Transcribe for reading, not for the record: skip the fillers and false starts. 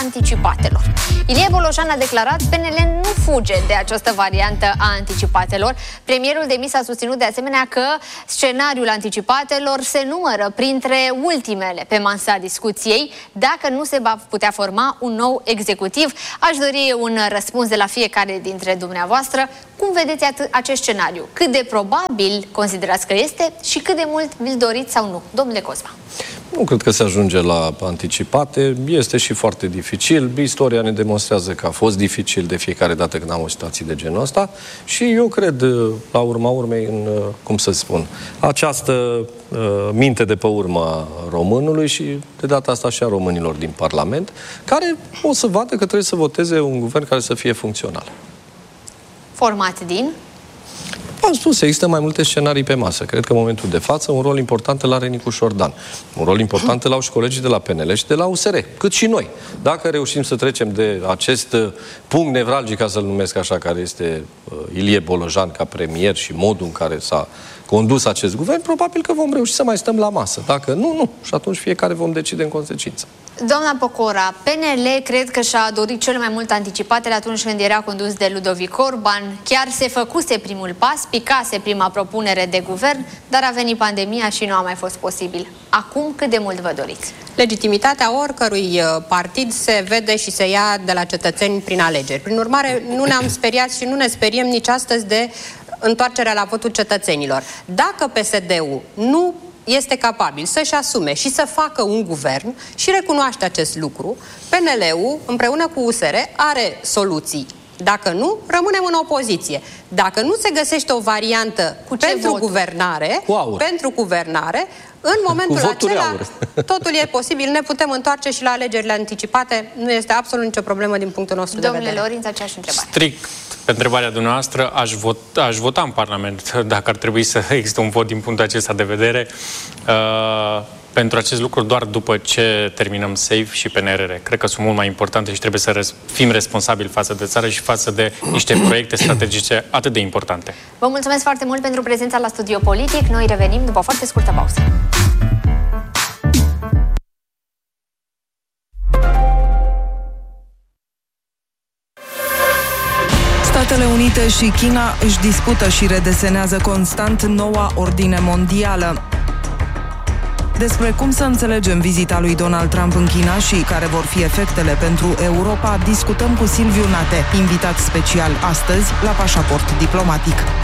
anticipatelor. Ilie Bolojan a declarat: PNL nu fuge de această variantă a anticipatelor. Premierul demis a susținut de asemenea că scenariul anticipatelor se numără printre ultimele pe masa discuției dacă nu se va putea forma un nou executiv. Aș dori un răspuns de la fiecare dintre dumneavoastră. Cum vedeți acest scenariu? Cât de probabil considerați că este și cât de mult vi-l doriți sau nu? Domnule Cosma. Nu cred că se ajunge la anticipate. Este și foarte dificil. Istoria ne demonstrează că a fost dificil de fiecare dată când am o situație de genul ăsta și eu cred, la urma urmei, în, cum să spun, această minte de pe urmă românului și de data asta și a românilor din Parlament, care o să vadă că trebuie să voteze un guvern care să fie funcțional. Format din? Am spus, există mai multe scenarii pe masă. Cred că în momentul de față un rol important îl are Nicu Șordan. Un rol important îl au și colegii de la PNL și de la USR, cât și noi. Dacă reușim să trecem de acest punct nevralgic, ca să-l numesc așa, care este Ilie Bolojan ca premier și modul în care s-a condus acest guvern, probabil că vom reuși să mai stăm la masă. Dacă nu, nu. Și atunci fiecare vom decide în consecință. Doamna Pocora, PNL cred că și-a dorit cel mai mult anticipatele atunci când era condus de Ludovic Orban. Chiar se făcuse primul pas, picase prima propunere de guvern, dar a venit pandemia și nu a mai fost posibil. Acum, cât de mult vă doriți? Legitimitatea oricărui partid se vede și se ia de la cetățeni prin alegeri. Prin urmare, nu ne-am speriat și nu ne speriem nici astăzi de întoarcerea la votul cetățenilor. Dacă PSD-ul nu este capabil să-și asume și să facă un guvern și recunoaște acest lucru, PNL-ul, împreună cu USR, are soluții. Dacă nu, rămânem în opoziție. Dacă nu se găsește o variantă pentru guvernare, în momentul acela, totul e posibil. Ne putem întoarce și la alegerile anticipate. Nu este absolut nicio problemă din punctul nostru de vedere. Domnule Lorinț, aceeași întrebare. Strict pe întrebarea dumneavoastră, aș vota în Parlament dacă ar trebui să existe un vot din punctul acesta de vedere. Pentru acest lucru doar după ce terminăm SAFE și PNRR. Cred că sunt mult mai importante și trebuie să fim responsabili față de țară și față de niște proiecte strategice atât de importante. Vă mulțumesc foarte mult pentru prezența la Studio Politic. Noi revenim după o foarte scurtă pauză. Statele Unite și China își dispută și redesenează constant noua ordine mondială. Despre cum să înțelegem vizita lui Donald Trump în China și care vor fi efectele pentru Europa, discutăm cu Silviu Nate, invitat special astăzi la Pașaport Diplomatic.